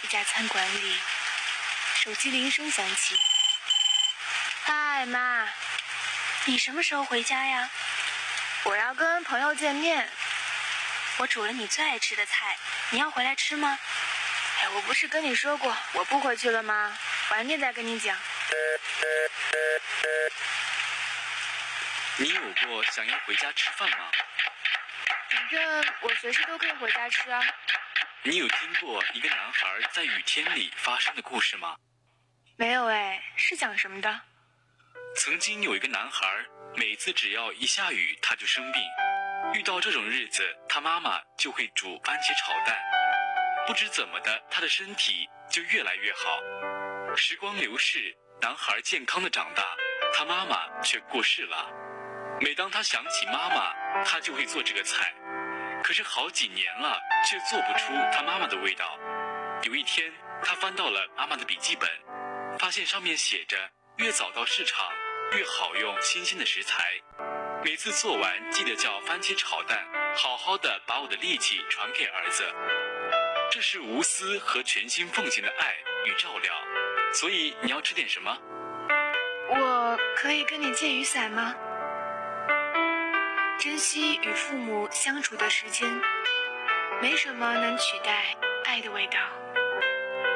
家餐馆里，手机铃声响起。嗨，妈，你什么时候回家呀？我要跟朋友见面。我煮了你最爱吃的菜，你要回来吃吗？哎，我不是跟你说过我不回去了吗？晚点再跟你讲。 你有过想要回家吃饭吗？ 反正我随时都可以回家吃啊。 你有听过一个男孩在雨天里发生的故事吗？ 没有哎，是讲什么的？ 曾经有一个男孩，每次只要一下雨他就生病，遇到这种日子他妈妈就会煮番茄炒蛋，不知怎么的他的身体就越来越好。时光流逝，男孩健康的长大，他妈妈却过世了。每当他想起妈妈，他就会做这个菜，可是好几年了却做不出他妈妈的味道。有一天他翻到了妈妈的笔记本，发现上面写着越早到市场越好用新鲜的食材，每次做完记得叫番茄炒蛋，好好的把我的力气传给儿子。这是无私和全心奉献的爱与照料。所以你要吃点什么？ 我可以跟你借雨伞吗？珍惜与父母相处的时间，没什么能取代爱的味道。